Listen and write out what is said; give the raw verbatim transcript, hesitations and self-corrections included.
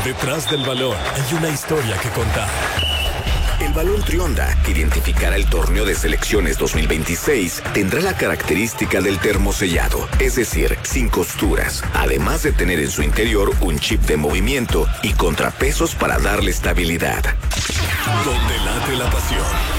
Detrás del balón hay una historia que contar. El balón Trionda, que identificará el torneo de selecciones dos mil veintiséis, tendrá la característica del termosellado, es decir, sin costuras, además de tener en su interior un chip de movimiento y contrapesos para darle estabilidad. Donde late la pasión.